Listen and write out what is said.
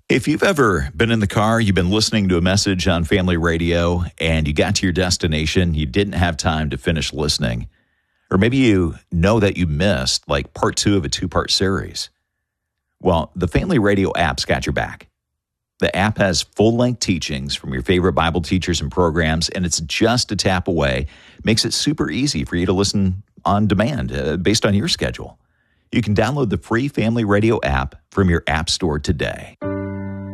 If you've ever been in the car, you've been listening to a message on Family Radio, and you got to your destination, you didn't have time to finish listening, or maybe you know that you missed like part 2 of a 2-part series. Well, the Family Radio app's got your back. The app has full-length teachings from your favorite Bible teachers and programs, and it's just a tap away. Makes it super easy for you to listen on demand based on your schedule. You can download the free Family Radio app from your app store today.